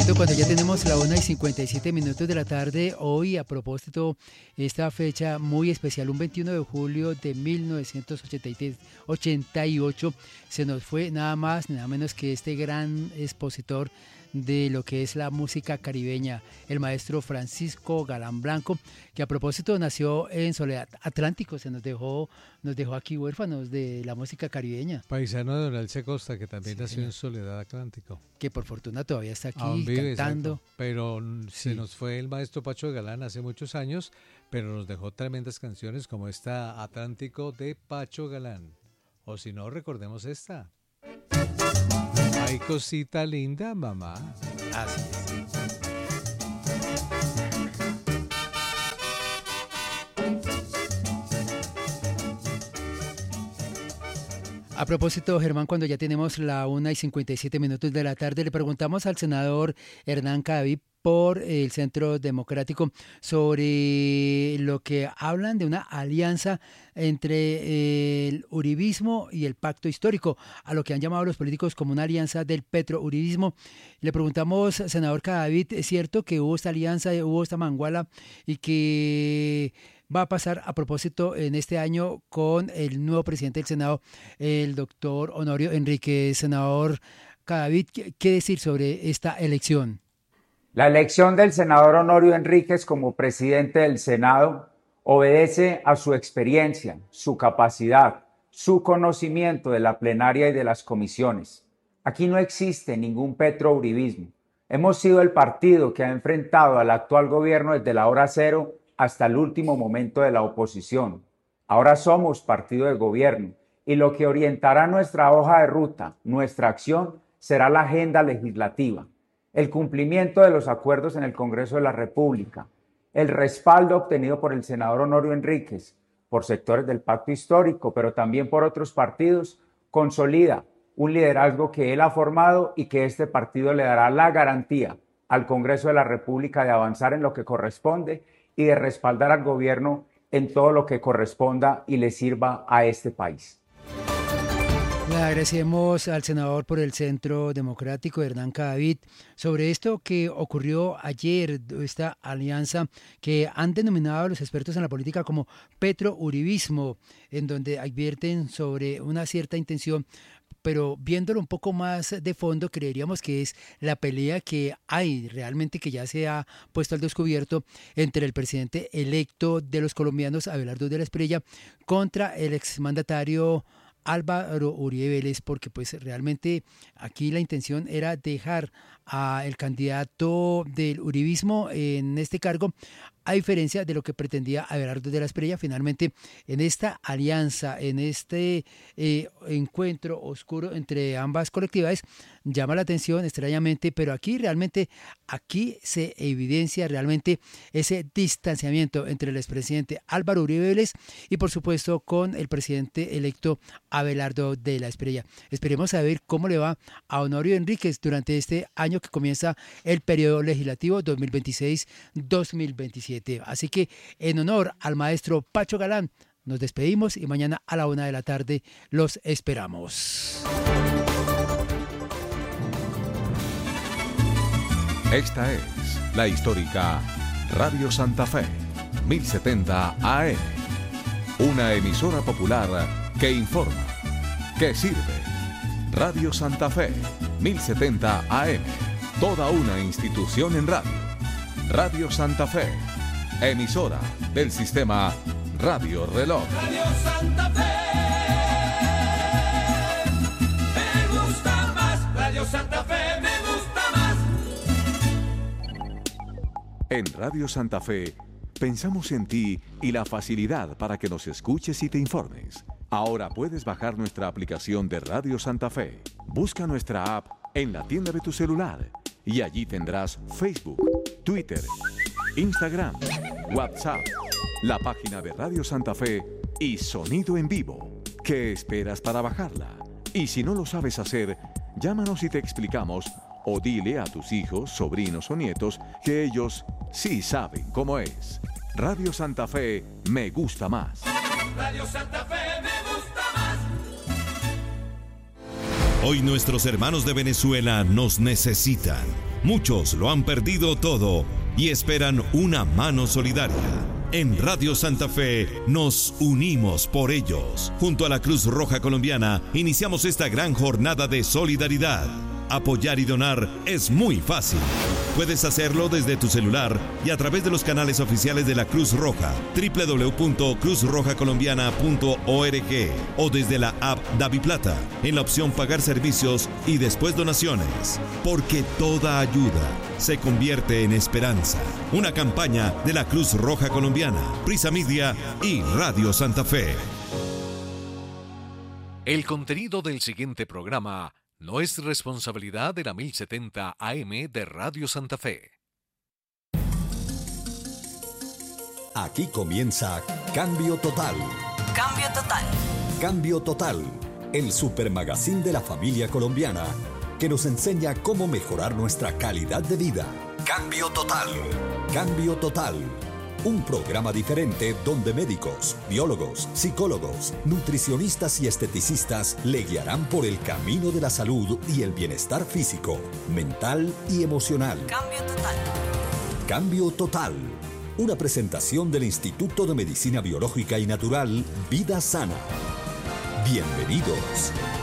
propósito, cuando ya tenemos la 1:57 de la tarde, hoy a propósito, esta fecha muy especial, un 21 de julio de 1988, se nos fue nada más, nada menos que este gran expositor de lo que es la música caribeña, el maestro Francisco Galán Blanco, que a propósito nació en Soledad Atlántico, nos dejó aquí huérfanos de la música caribeña. Paisano de Don Alce Costa, que también nació en Soledad Atlántico. Que por fortuna todavía está aquí vive, cantando. Exacto. Pero se nos fue el maestro Pacho Galán hace muchos años, pero nos dejó tremendas canciones como esta Atlántico de Pacho Galán. O si no, recordemos esta. Ay, cosita linda, mamá. Así es. A propósito, Germán, cuando ya tenemos la 1:57 de la tarde, le preguntamos al senador Hernán Cadavid por el Centro Democrático sobre lo que hablan de una alianza entre el uribismo y el pacto histórico, a lo que han llamado los políticos como una alianza del petrouribismo. Le preguntamos, senador Cadavid, ¿es cierto que hubo esta alianza, hubo esta manguala y que va a pasar a propósito en este año con el nuevo presidente del Senado, el doctor Honorio Enríquez? Senador Cadavid, ¿qué decir sobre esta elección? La elección del senador Honorio Enríquez como presidente del Senado obedece a su experiencia, su capacidad, su conocimiento de la plenaria y de las comisiones. Aquí no existe ningún petrouribismo. Hemos sido el partido que ha enfrentado al actual gobierno desde la hora cero hasta el último momento de la oposición. Ahora somos partido de gobierno y lo que orientará nuestra hoja de ruta, nuestra acción, será la agenda legislativa, el cumplimiento de los acuerdos en el Congreso de la República, el respaldo obtenido por el senador Honorio Enríquez, por sectores del pacto histórico, pero también por otros partidos, consolida un liderazgo que él ha formado y que este partido le dará la garantía al Congreso de la República de avanzar en lo que corresponde y de respaldar al gobierno en todo lo que corresponda y le sirva a este país. Le agradecemos al senador por el Centro Democrático, Hernán Cadavid, sobre esto que ocurrió ayer, esta alianza que han denominado los expertos en la política como petrouribismo, en donde advierten sobre una cierta intención, pero viéndolo un poco más de fondo, creeríamos que es la pelea que hay realmente, que ya se ha puesto al descubierto entre el presidente electo de los colombianos, Abelardo de la Espriella, contra el exmandatario Álvaro Uribe Vélez, porque pues realmente aquí la intención era dejar al candidato del uribismo en este cargo, a diferencia de lo que pretendía Abelardo de la Espriella. Finalmente, en esta alianza, en este encuentro oscuro entre ambas colectividades, llama la atención extrañamente, pero aquí se evidencia realmente ese distanciamiento entre el expresidente Álvaro Uribe Vélez y por supuesto con el presidente electo Abelardo de la Espriella. Esperemos a ver cómo le va a Honorio Enríquez durante este año que comienza el periodo legislativo 2026-2027. Así que en honor al maestro Pacho Galán, nos despedimos y mañana a la 1:00 p.m. los esperamos. Esta es la histórica Radio Santa Fe, 1070 AM. Una emisora popular que informa, que sirve. Radio Santa Fe, 1070 AM. Toda una institución en radio. Radio Santa Fe, emisora del sistema Radio Reloj. Radio Santa Fe, me gusta más. Radio Santa Fe, me gusta más. En Radio Santa Fe, pensamos en ti y la facilidad para que nos escuches y te informes. Ahora puedes bajar nuestra aplicación de Radio Santa Fe. Busca nuestra app en la tienda de tu celular y allí tendrás Facebook, Twitter, Instagram, WhatsApp, la página de Radio Santa Fe y sonido en vivo. ¿Qué esperas para bajarla? Y si no lo sabes hacer, llámanos y te explicamos, o dile a tus hijos, sobrinos o nietos que ellos sí saben cómo es. Radio Santa Fe me gusta más. Radio Santa Fe me gusta más. Hoy nuestros hermanos de Venezuela nos necesitan. Muchos lo han perdido todo y esperan una mano solidaria. En Radio Santa Fe nos unimos por ellos. Junto a la Cruz Roja Colombiana iniciamos esta gran jornada de solidaridad. Apoyar y donar es muy fácil. Puedes hacerlo desde tu celular y a través de los canales oficiales de la Cruz Roja, www.cruzrojacolombiana.org o desde la app DaviPlata, en la opción Pagar servicios y después donaciones. Porque toda ayuda se convierte en esperanza. Una campaña de la Cruz Roja Colombiana, Prisa Media y Radio Santa Fe. El contenido del siguiente programa no es responsabilidad de la 1070 AM de Radio Santa Fe. Aquí comienza Cambio Total. Cambio Total. Cambio Total, el supermagazín de la familia colombiana que nos enseña cómo mejorar nuestra calidad de vida. Cambio Total. Cambio Total. Un programa diferente donde médicos, biólogos, psicólogos, nutricionistas y esteticistas le guiarán por el camino de la salud y el bienestar físico, mental y emocional. Cambio Total. Cambio Total. Una presentación del Instituto de Medicina Biológica y Natural Vida Sana. Bienvenidos.